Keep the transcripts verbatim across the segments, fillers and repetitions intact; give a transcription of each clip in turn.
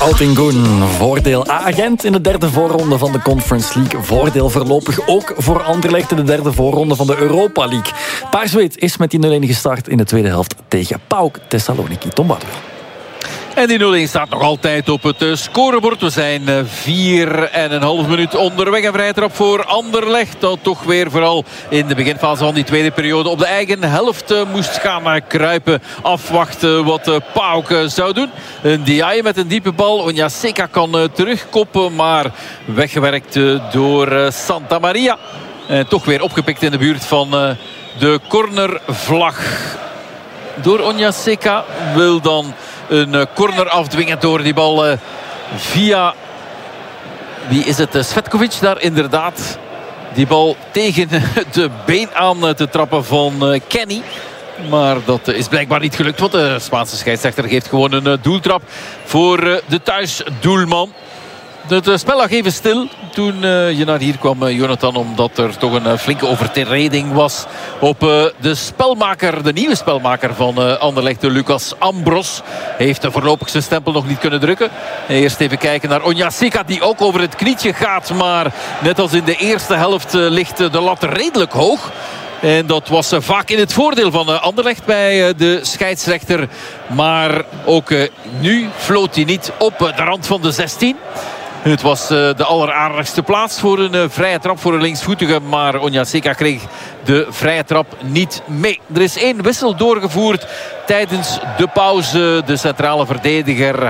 Otingun, voordeel A-Gent in de derde voorronde van de Conference League. Voordeel voorlopig ook voor Anderlecht in de derde voorronde van de Europa League. Paars-wit is met die nul-een gestart in de tweede helft tegen PAOK Thessaloniki. Tom Badel. En die nul-een staat nog altijd op het scorebord. We zijn vier en een half minuut onderweg. En vrije trap voor Anderlecht. Dat toch weer vooral in de beginfase van die tweede periode op de eigen helft moest gaan kruipen. Afwachten wat PAOK zou doen. Een Diaye met een diepe bal. Onyaseka kan terugkoppen. Maar weggewerkt door Santa Maria. En toch weer opgepikt in de buurt van de cornervlag. Door Onyaseka wil dan een corner afdwingen door die bal uh, via... Wie is het? Svetkovic daar inderdaad. Die bal tegen de been aan te trappen van uh, Kenny. Maar dat is blijkbaar niet gelukt. Want de Spaanse scheidsrechter geeft gewoon een uh, doeltrap voor uh, de thuisdoelman. Het uh, spel lag even stil toen uh, je naar hier kwam, uh, Jonathan. Omdat er toch een uh, flinke overtreding was op uh, de spelmaker. De nieuwe spelmaker van uh, Anderlecht, Lucas Ambros. Heeft uh, voorlopig zijn stempel nog niet kunnen drukken. Eerst even kijken naar Onyaseka, die ook over het knietje gaat. Maar net als in de eerste helft uh, ligt uh, de lat redelijk hoog. En dat was uh, vaak in het voordeel van uh, Anderlecht bij uh, de scheidsrechter. Maar ook uh, nu floot hij niet op uh, de rand van de zestien. Het was uh, de alleraardigste plaats voor een uh, vrije trap voor een linksvoetige. Maar Onyaseka kreeg de vrije trap niet mee. Er is één wissel doorgevoerd tijdens de pauze. De centrale verdediger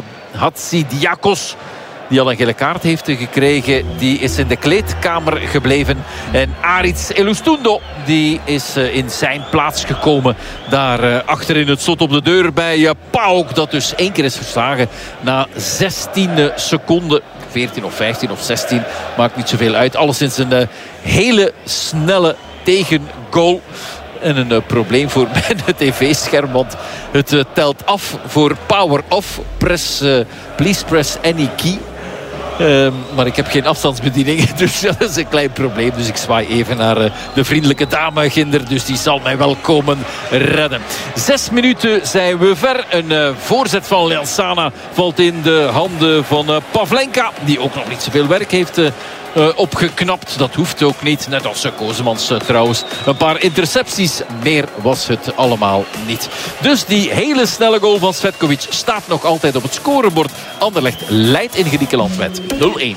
Hatsidiakos, die al een gele kaart heeft gekregen, die is in de kleedkamer gebleven. En Aritz Elustundo, die is in zijn plaats gekomen. Daar uh, achter in het slot op de deur bij uh, PAOK. Dat dus één keer is verslagen na zestien seconden. veertien of vijftien of zestien, maakt niet zoveel uit. Alleszins een uh, hele snelle tegengoal. En een uh, probleem voor mijn tv-scherm. Want het uh, telt af voor power off. Press, uh, please press any key. Uh, maar ik heb geen afstandsbediening, dus dat is een klein probleem. Dus ik zwaai even naar uh, de vriendelijke dame Ginder. Dus die zal mij wel komen redden. Zes minuten zijn we ver. Een uh, voorzet van Lelsana valt in de handen van uh, Pavlenka. Die ook nog niet zoveel werk heeft uh, uh, opgeknapt. Dat hoeft ook niet. Net als uh, Kozemans uh, trouwens. Een paar intercepties. Meer was het allemaal niet. Dus die hele snelle goal van Svetkovic staat nog altijd op het scorebord. Anderlecht leidt in Griekenland met nul-een.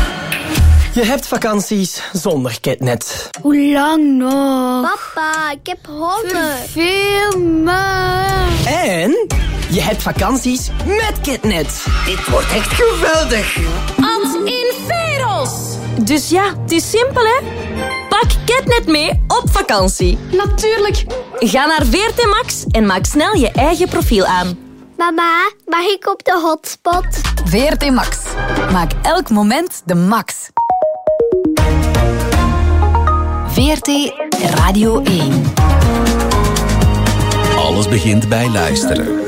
Je hebt vakanties zonder Ketnet. Hoe lang nog? Papa, ik heb honger. Veel maar. En je hebt vakanties met Ketnet. Dit wordt echt geweldig. Als in Veros. Dus ja, het is simpel hè. Pak Ketnet mee op vakantie. Natuurlijk. Ga naar V R T Max en maak snel je eigen profiel aan. Mama, mag ik op de hotspot? V R T Max. Maak elk moment de max. V R T Radio één. Alles begint bij luisteren.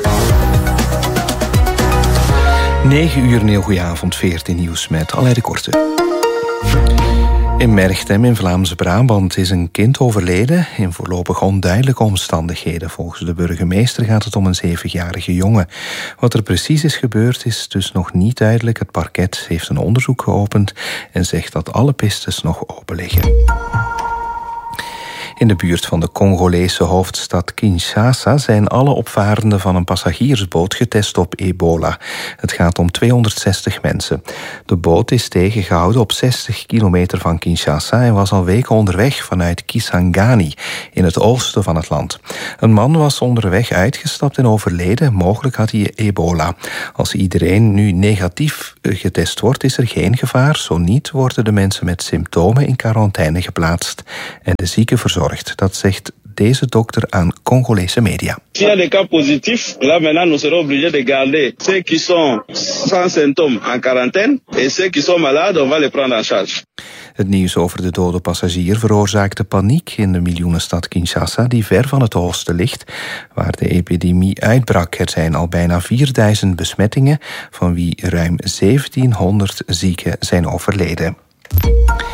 negen uur, een heel goeie avond, V R T Nieuws met Alain de Korte. In Merchtem in Vlaams-Brabant is een kind overleden in voorlopig onduidelijke omstandigheden. Volgens de burgemeester gaat het om een zevenjarige jongen. Wat er precies is gebeurd is dus nog niet duidelijk. Het parket heeft een onderzoek geopend en zegt dat alle pistes nog open liggen. In de buurt van de Congolese hoofdstad Kinshasa zijn alle opvarenden van een passagiersboot getest op ebola. Het gaat om tweehonderdzestig mensen. De boot is tegengehouden op zestig kilometer van Kinshasa en was al weken onderweg vanuit Kisangani in het oosten van het land. Een man was onderweg uitgestapt en overleden. Mogelijk had hij ebola. Als iedereen nu negatief getest wordt, is er geen gevaar. Zo niet worden de mensen met symptomen in quarantaine geplaatst en de zieken verzorgd. Dat zegt deze dokter aan Congolese media. S'il y a des cas positifs, là maintenant nous serons obligés de garder ceux qui sont sans symptômes en quarantaine et ceux qui sont malades, on va les prendre en charge. Het nieuws over de dode passagier veroorzaakte paniek in de miljoenenstad Kinshasa, die ver van het oosten ligt, waar de epidemie uitbrak. Er zijn al bijna vierduizend besmettingen, van wie ruim zeventienhonderd zieken zijn overleden.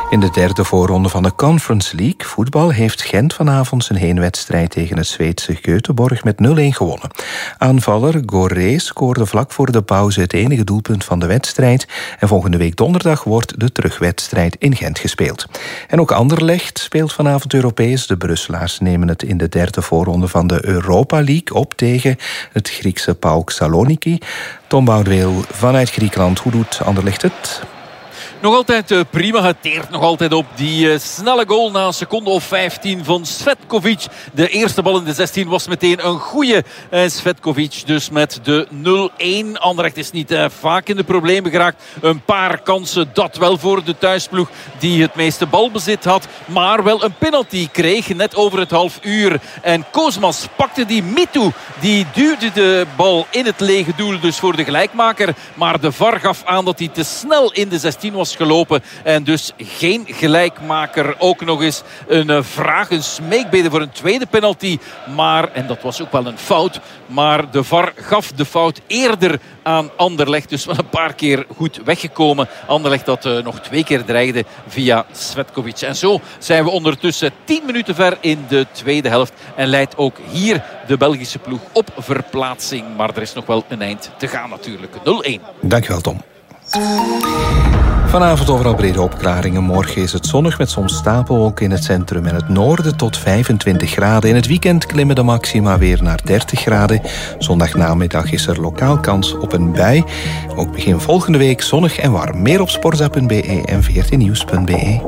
In de derde voorronde van de Conference League voetbal heeft Gent vanavond zijn heenwedstrijd tegen het Zweedse Göteborg met nul-een gewonnen. Aanvaller Goré scoorde vlak voor de pauze het enige doelpunt van de wedstrijd en volgende week donderdag wordt de terugwedstrijd in Gent gespeeld. En ook Anderlecht speelt vanavond Europees. De Brusselaars nemen het in de derde voorronde van de Europa League op tegen het Griekse PAOK Saloniki. Tom Boudeweel vanuit Griekenland, hoe doet Anderlecht het? Nog altijd uh, prima, het teert nog altijd op die uh, snelle goal na een seconde of vijftien van Svetkovic. De eerste bal in de zestien was meteen een goeie uh, Svetkovic. Dus met de nul-een. Anderlecht is niet uh, vaak in de problemen geraakt. Een paar kansen, dat wel voor de thuisploeg die het meeste balbezit had. Maar wel een penalty kreeg, net over het half uur. En Koosmas pakte die Mitu. Die duwde de bal in het lege doel, dus voor de gelijkmaker. Maar de V A R gaf aan dat hij te snel in de zestien was gelopen en dus geen gelijkmaker. Ook nog eens een uh, vraag, een smeekbede voor een tweede penalty. Maar, en dat was ook wel een fout, maar de V A R gaf de fout eerder aan Anderlecht. Dus wel een paar keer goed weggekomen. Anderlecht dat uh, nog twee keer dreigde via Svetkovic. En zo zijn we ondertussen tien minuten ver in de tweede helft. En leidt ook hier de Belgische ploeg op verplaatsing. Maar er is nog wel een eind te gaan natuurlijk. nul-een. Dankjewel, Tom. Vanavond overal brede opklaringen. Morgen is het zonnig met soms stapelwolken in het centrum en het noorden tot vijfentwintig graden. In het weekend klimmen de maxima weer naar dertig graden. Zondagnamiddag is er lokaal kans op een bui. Ook begin volgende week zonnig en warm. Meer op sportza punt b e en veertien nieuws punt b e.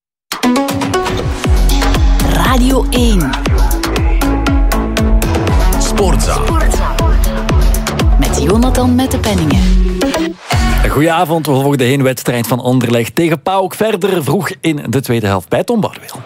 Radio één. Sportza. Met Jonathan met de Penningen. Goedenavond, we volgen de heenwedstrijd van Anderlecht tegen PAOK verder vroeg in de tweede helft bij Tom Boudeweel.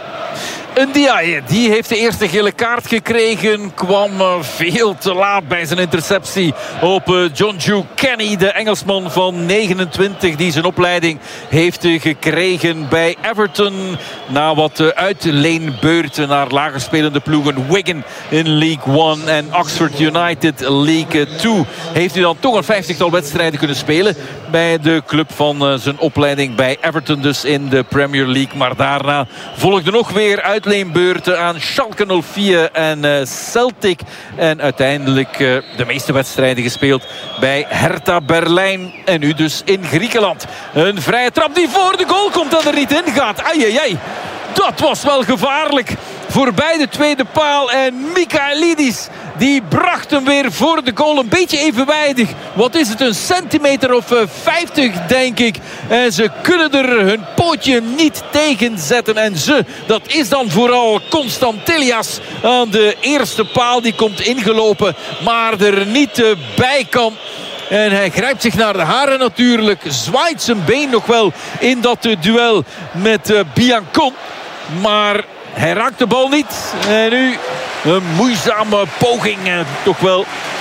Ndiaye, die heeft de eerste gele kaart gekregen. Kwam veel te laat bij zijn interceptie op John Joe Kenny. De Engelsman van negenentwintig die zijn opleiding heeft gekregen bij Everton. Na wat uitleenbeurten naar lager spelende ploegen. Wigan in League One en Oxford United League Two. Heeft hij dan toch een vijftigtal wedstrijden kunnen spelen bij de club van zijn opleiding bij Everton. Dus in de Premier League. Maar daarna volgde nog weer uit uitleenbeurten aan Schalke nul vier en uh, Celtic. En uiteindelijk uh, de meeste wedstrijden gespeeld bij Hertha Berlijn. En nu dus in Griekenland. Een vrije trap die voor de goal komt en er niet in gaat. Ai, ai, ai. Dat was wel gevaarlijk. Voorbij de tweede paal. En Michailidis die bracht hem weer voor de goal. Een beetje evenwijdig. Wat is het? Een centimeter of vijftig denk ik. En ze kunnen er hun pootje niet tegen zetten. En ze, dat is dan vooral Constantelias aan de eerste paal. Die komt ingelopen. Maar er niet bij kan. En hij grijpt zich naar de haren natuurlijk. Zwaait zijn been nog wel in dat duel met uh, Biancon. Maar hij raakt de bal niet. En nu een moeizame poging uh, toch wel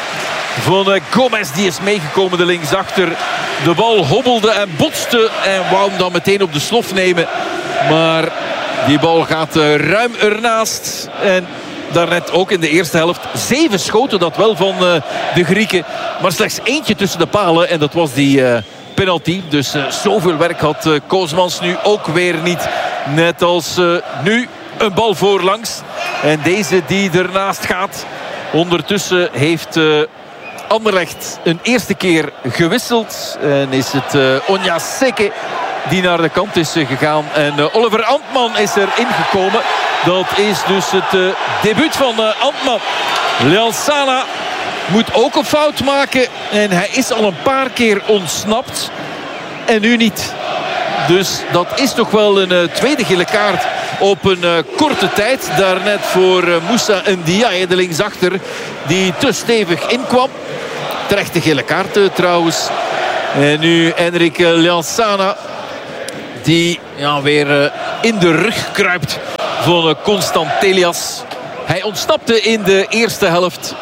van uh, Gomez. Die is meegekomen de linksachter. De bal hobbelde en botste. En wou hem dan meteen op de slof nemen. Maar die bal gaat uh, ruim ernaast. En daarnet ook in de eerste helft zeven schoten, dat wel van uh, de Grieken. Maar slechts eentje tussen de palen. En dat was die uh, penalty. Dus uh, zoveel werk had uh, Koosmans nu ook weer niet. Net als uh, nu een bal voorlangs. En deze die ernaast gaat. Ondertussen heeft uh, Anderlecht een eerste keer gewisseld. En is het uh, Onyaseke die naar de kant is gegaan. En uh, Oliver Antman is er ingekomen. Dat is dus het uh, debuut van uh, Antman. Ljansana moet ook een fout maken. En hij is al een paar keer ontsnapt. En nu niet. Dus dat is toch wel een uh, tweede gele kaart op een uh, korte tijd. Daarnet voor uh, Moussa Ndiaye, de linksachter, die te stevig inkwam. Terechte gele kaart uh, trouwens. En nu Henrik uh, Ljansana, die ja, weer uh, in de rug kruipt van uh, Constantelias. Hij ontsnapte in de eerste helft.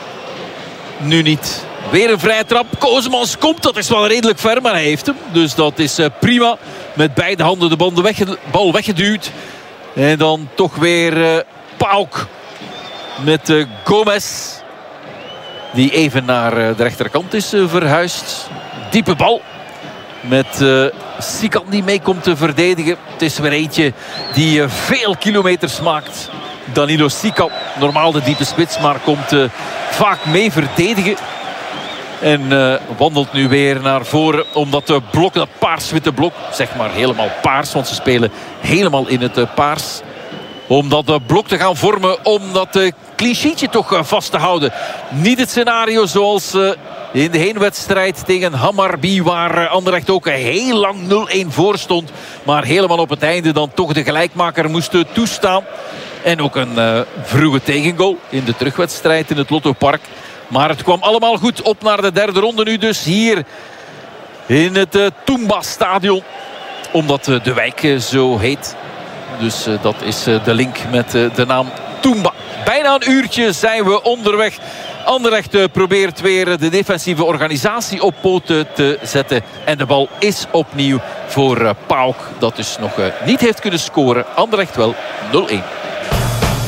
Nu niet. Weer een vrije trap. Koosmans komt. Dat is wel redelijk ver, maar hij heeft hem. Dus dat is uh, prima. Met beide handen de bal, wegge- bal weggeduwd. En dan toch weer uh, PAOK. Met uh, Gomez. Die even naar uh, de rechterkant is uh, verhuisd. Diepe bal. Met uh, Sikan die mee komt te verdedigen. Het is weer eentje die uh, veel kilometers maakt. Danilo Sikan, normaal de diepe spits, maar komt uh, vaak mee verdedigen. En uh, wandelt nu weer naar voren. Omdat de blok, dat paars-witte blok, zeg maar helemaal paars. Want ze spelen helemaal in het uh, paars. Om dat uh, blok te gaan vormen. Om dat uh, clean sheetje toch uh, vast te houden. Niet het scenario zoals uh, in de heenwedstrijd tegen Hammarby. Waar uh, Anderlecht ook uh, heel lang nul-een voor stond. Maar helemaal op het einde dan toch de gelijkmaker moest uh, toestaan. En ook een uh, vroege tegengoal in de terugwedstrijd in het Lottopark. Maar het kwam allemaal goed. Op naar de derde ronde nu dus hier in het uh, Toumba-stadion. Omdat uh, de wijk uh, zo heet. Dus uh, dat is uh, de link met uh, de naam Toumba. Bijna een uurtje zijn we onderweg. Anderlecht uh, probeert weer de defensieve organisatie op poten te zetten. En de bal is opnieuw voor uh, PAOK. Dat dus nog uh, niet heeft kunnen scoren. Anderlecht wel nul-een.